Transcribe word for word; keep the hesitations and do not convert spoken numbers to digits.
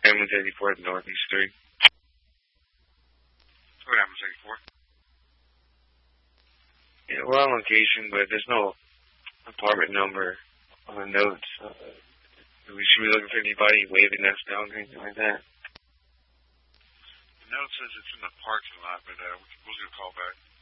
Hammond's eighty-fourth, Northeast three. What Hammond's eighty-four? Yeah, we're on location, but there's no apartment number on the notes. Uh, we should be looking for anybody waving us down or anything like that. The note says it's in the parking lot, but uh, we'll get a call back.